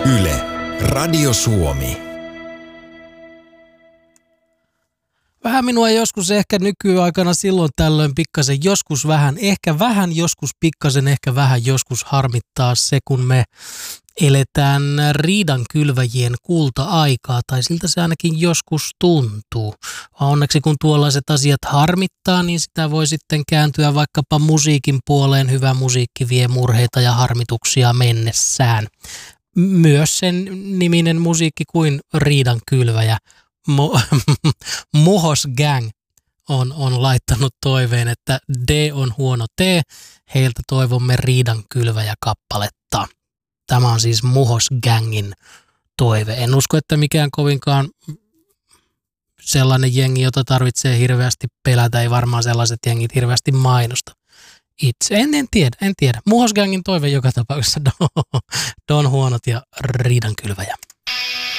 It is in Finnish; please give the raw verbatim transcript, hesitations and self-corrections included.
Yle, Radio Suomi. Vähän minua joskus ehkä nykyaikana silloin tällöin pikkasen, joskus vähän, ehkä vähän, joskus pikkasen, ehkä vähän joskus harmittaa se, kun me eletään riidan kylväjien kulta-aikaa, tai siltä se ainakin joskus tuntuu. Onneksi kun tuollaiset asiat harmittaa, niin sitä voi sitten kääntyä vaikkapa musiikin puoleen. Hyvä musiikki vie murheita ja harmituksia mennessään. Myös sen niminen musiikki kuin riidan kylväjä. Mo- Muhos Gang on, on laittanut toiveen, että D on huono T. Heiltä toivomme riidan kylväjä-kappaletta. Tämä on siis Muhos Gangin toive. En usko, että mikään kovinkaan sellainen jengi, jota tarvitsee hirveästi pelätä. Ei varmaan sellaiset jengit hirveästi mainosta. Itse en, en tiedä, en tiedä. Muhos Gangin toive joka tapauksessa. Don huonot ja riidan kylväjä.